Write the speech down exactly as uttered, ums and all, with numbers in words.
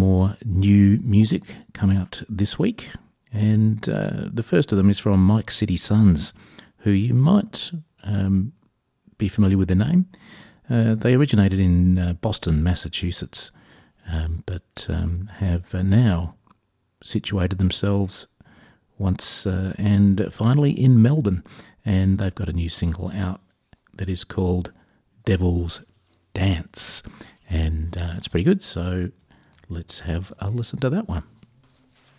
more new music come out this week. And uh, the first of them is from Mike City Sons, who you might um, be familiar with the name. Uh, they originated in uh, Boston, Massachusetts, um, but um, have uh, now situated themselves once uh, and finally in Melbourne. And they've got a new single out that is called Devil's Dance. And uh, it's pretty good, so let's have a listen to that one.